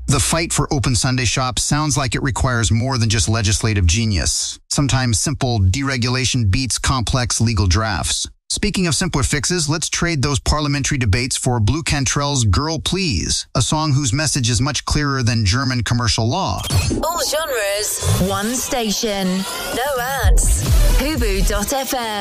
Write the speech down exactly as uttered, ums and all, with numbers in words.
The fight for open Sunday shops sounds like it requires more than just legislative genius. Sometimes simple deregulation beats complex legal drafts. Speaking of simpler fixes, let's trade those parliamentary debates for Blue Cantrell's Girl Please, a song whose message is much clearer than German commercial law. All genres, one station, no ads. Hubu dot f m